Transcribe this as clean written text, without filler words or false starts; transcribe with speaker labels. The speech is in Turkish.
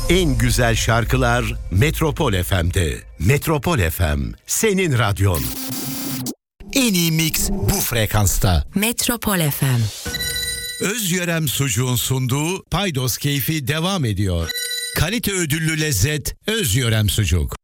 Speaker 1: En güzel şarkılar Metropol FM'de. Metropol FM, senin radyon. En iyi mix bu frekansta.
Speaker 2: Metropol FM.
Speaker 1: Özyörem Sucuğun sunduğu Paydos keyfi devam ediyor. Kalite ödüllü lezzet Özyörem Sucuk.